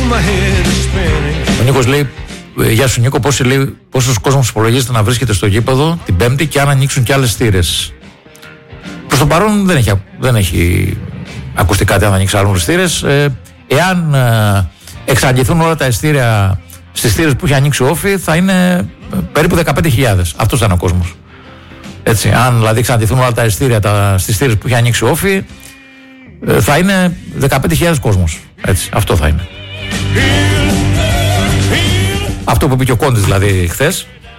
Ο Νίκος λέει: γεια σου Νίκο, πόσος κόσμος υπολογίζεται να βρίσκεται στο γήπεδο την Πέμπτη και αν ανοίξουν και άλλες θύρες? Προς το παρόν δεν έχει ακουστεί κάτι αν ανοίξει άλλες θύρες. Εάν εξαντληθούν όλα τα ειστήρια στις θύρες που έχει ανοίξει ο Όφη, θα είναι περίπου 15.000. Αυτός θα είναι ο κόσμος. Έτσι, αν δηλαδή εξαντληθούν όλα τα ειστήρια στις θύρες που έχει ανοίξει ο Όφη, θα είναι 15.000 κόσμος. Έτσι, αυτό θα είναι. Αυτό που είπε και ο Κόντης δηλαδή χθες.